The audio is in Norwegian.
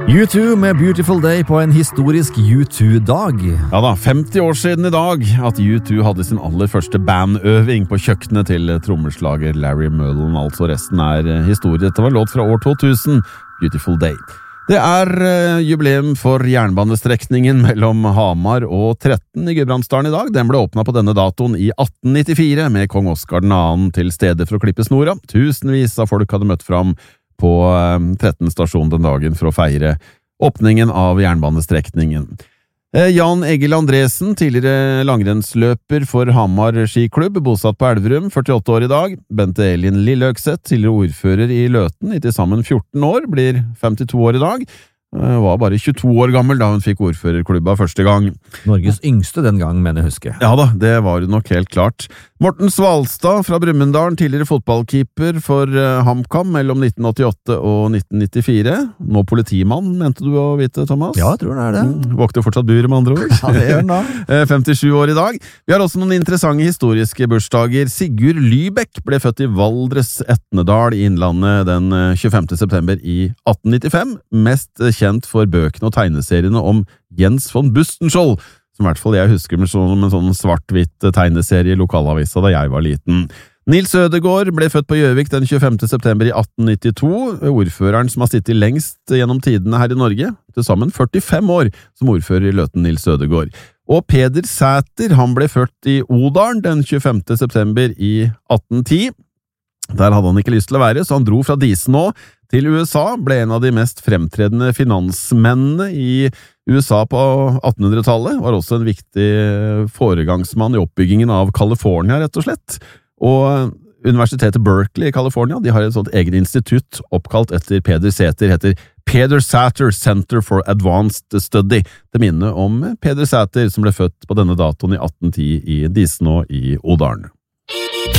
U2 med Beautiful Day på en historisk U2-dag. Ja da, 50 år siden i dag at U2 hadde sin aller første bandøving på kjøkkenet til trommeslager Larry Mullen, altså resten historie. Dette var en låt fra år 2000, Beautiful Day. Det jubileum for jernbanestrekningen mellom Hamar og 13 i Gudbrandsdalen i dag. Den ble åpnet på denne datoen i 1894 med kong Oscar II til stede for å klippe snora. Tusenvis av folk hadde møtt fram på 13 stasjon den dagen for å feire åpningen av jernbanestrekningen. Jan Egil Andresen, tidligere langrennsløper for Hamar skiklubb, bosatt på Elverum, 48 år i dag. Bente Elin Lilleøkseth, tidligere ordfører i Løten i til sammen 14 år, blir 52 år i dag. Var bare 22 år gammel da hun fikk ordførerklubba første gang. Norges yngste den gang, mener jeg husker. Ja da, det var jo nok helt klart. Morten Svalstad fra Brumunddal, tidligere fotballkeeper for HamKam mellom 1988 og 1994. Nå politimann, mente du å vite, Thomas? Ja, jeg tror det det. Våkter fortsatt buret med andre ord. Ja, det gjør den da. 57 år i dag. Vi har også noen interessante historiske bursdager. Sigurd Lybekk ble født i Valdres Etnedal i Innlandet den 25. september i 1895. Mest kjent for bøkene og tegneseriene om Jens von Bustenskjold, som i hvert fall jeg husker som en sånn svart-hvitt tegneserie i lokalavisa da jeg var liten. Nils Ødegård ble født på Gjøvik den 25. september i 1892, ordføreren som har sittet lengst gjennom tidene her i Norge, til sammen 45 år som ordfører i Løten, Nils Ødegård. Og Peder Sæter, han ble født i Odalen den 25. september i 1810. Der hadde han ikke lyst til å være, så han dro fra Disenå til USA, ble en av de mest fremtredende finansmennene i USA på 1800-tallet, var også en viktig foregangsmann i oppbyggingen av California, rett og slett. Og Universitetet Berkeley i California, de har et sånt eget institutt oppkalt etter Peder Sæter, heter Peder Sæter Center for Advanced Study, til minne om Peder Sæter, som ble født på denne datoen i 1810 i Disenå i Odalen.